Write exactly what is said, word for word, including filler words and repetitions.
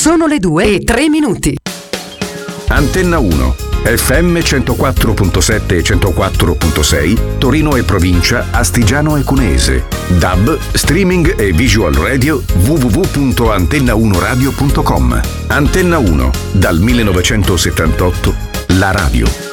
Sono le due e tre minuti. Antenna uno, F M centoquattro virgola sette e centoquattro virgola sei, Torino e provincia, Astigiano e Cuneese. D A B, streaming e visual radio w w w punto antenna uno radio punto com. Antenna uno, dal millenovecentosettantotto, la radio.